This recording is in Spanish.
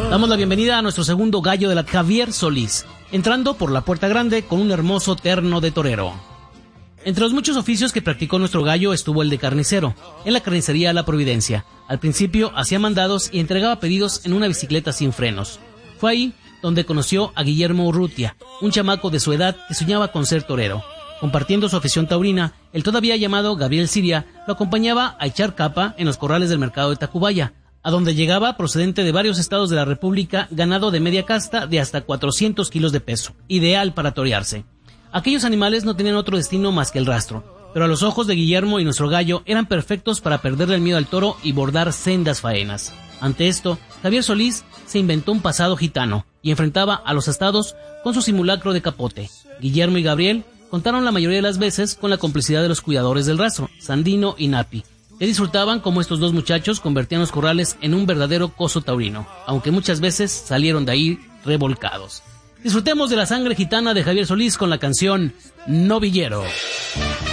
Damos la bienvenida a nuestro segundo gallo de la Javier Solís, entrando por la puerta grande con un hermoso terno de torero. Entre los muchos oficios que practicó nuestro gallo estuvo el de carnicero, en la carnicería La Providencia. Al principio hacía mandados y entregaba pedidos en una bicicleta sin frenos. Fue ahí donde conoció a Guillermo Urrutia, un chamaco de su edad que soñaba con ser torero. Compartiendo su afición taurina, el todavía llamado Gabriel Siria lo acompañaba a echar capa en los corrales del mercado de Tacubaya, a donde llegaba procedente de varios estados de la República ganado de media casta de hasta 400 kilos de peso, ideal para torearse. Aquellos animales no tenían otro destino más que el rastro, pero a los ojos de Guillermo y nuestro gallo eran perfectos para perderle el miedo al toro y bordar sendas faenas. Ante esto, Javier Solís se inventó un pasado gitano y enfrentaba a los estados con su simulacro de capote. Guillermo y Gabriel contaron la mayoría de las veces con la complicidad de los cuidadores del rastro, Sandino y Napi, que disfrutaban como estos dos muchachos convertían los corrales en un verdadero coso taurino, aunque muchas veces salieron de ahí revolcados. Disfrutemos de la sangre gitana de Javier Solís con la canción Novillero.